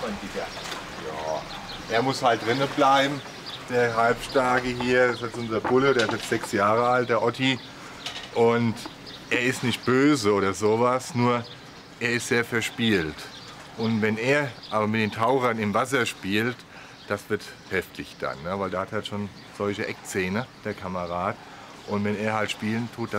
mein Dicker. Ja, er muss halt drinnen bleiben. Der Halbstarke hier, das ist jetzt unser Bulle, der ist jetzt 6 Jahre alt, der Otti. Und er ist nicht böse oder sowas, nur er ist sehr verspielt. Und wenn er aber mit den Tauchern im Wasser spielt, das wird heftig dann, ne? Weil der hat halt schon solche Eckzähne, der Kamerad. Und wenn er halt spielen tut,